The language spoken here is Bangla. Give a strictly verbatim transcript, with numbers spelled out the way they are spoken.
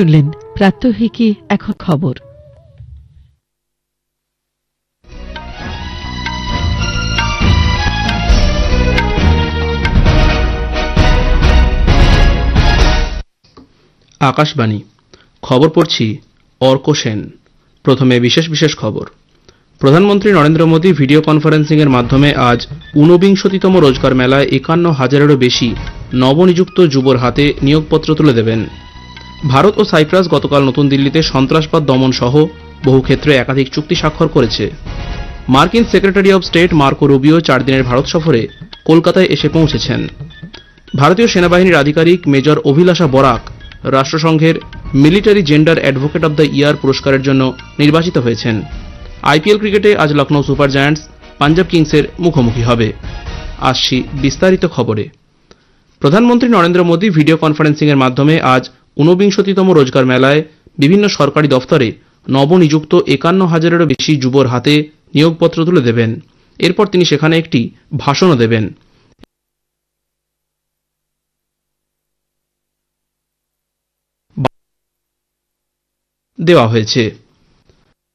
শুনলেন প্রাত্যহিকী এখন খবর। আকাশবাণী খবর পড়ছি অর্ক সেন। প্রথমে বিশেষ বিশেষ খবর। প্রধানমন্ত্রী নরেন্দ্র মোদী ভিডিও কনফারেন্সিং এর মাধ্যমে আজ ঊনবিংশতিতম রোজগার মেলায় একান্ন হাজারেরও বেশি নবনিযুক্ত যুবর হাতে নিয়োগপত্র তুলে দেবেন। ভারত ও সাইপ্রাস গতকাল নতুন দিল্লিতে সন্ত্রাসবাদ দমন সহ বহু ক্ষেত্রে একাধিক চুক্তি স্বাক্ষর করেছে। মার্কিন secretary of state Marco Rubio চার দিনের ভারত সফরে কলকাতায় এসে পৌঁছেছেন। ভারতীয় সেনাবাহিনীর আধিকারিক major অভিলাষা Barak রাষ্ট্রসংঘের military gender advocate of the year পুরস্কারের জন্য নির্বাচিত হয়েছেন। আইপিএল ক্রিকেটে আজ লখনৌ সুপার জায়ান্টস পাঞ্জাব কিংসের মুখোমুখি হবে। আসছি বিস্তারিত খবরে। প্রধানমন্ত্রী নরেন্দ্র মোদী ভিডিও কনফারেন্সিং এর মাধ্যমে আজ ঊনবিংশতিতম রোজগার মেলায় বিভিন্ন সরকারি দফতরে নবনিযুক্ত একান্ন হাজারেরও বেশি যুবর হাতে নিয়োগপত্র তুলে দেবেন। এরপর তিনি সেখানে একটি ভাষণও দেবেন। দেওয়া হয়েছে।